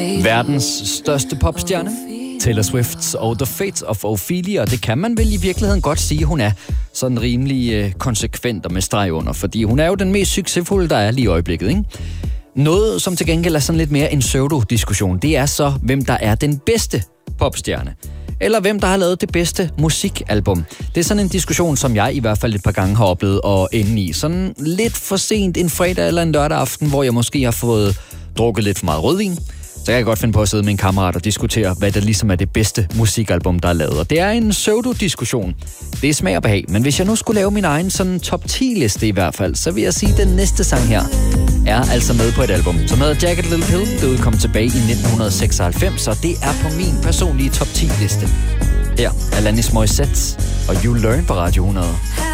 Verdens største popstjerne, Taylor Swift og The Fate of Ophelia, og det kan man vel i virkeligheden godt sige, hun er sådan rimelig konsekvent og med streg under, fordi hun er jo den mest succesfulde, der er lige i øjeblikket, ikke? Noget, som til gengæld er sådan lidt mere en pseudo-diskussion, det er så, hvem der er den bedste popstjerne. Eller hvem der har lavet det bedste musikalbum. Det er sådan en diskussion, som jeg i hvert fald et par gange har oplevet at ende i. Sådan lidt for sent en fredag eller en lørdag aften, hvor jeg måske har fået drukket lidt for meget rødvin. Så jeg kan godt finde på at sidde med en kammerat og diskutere, hvad der ligesom er det bedste musikalbum, der er lavet. Og det er en pseudo-diskussion. Det er smag og behag. Men hvis jeg nu skulle lave min egen sådan top 10-liste i hvert fald, så vil jeg sige, at den næste sang her er altså med på et album, som hedder Jagged Little Pill. Det udkom tilbage i 1996, så det er på min personlige top 10-liste. Her er Alanis Morissette og You Learn på Radio 100.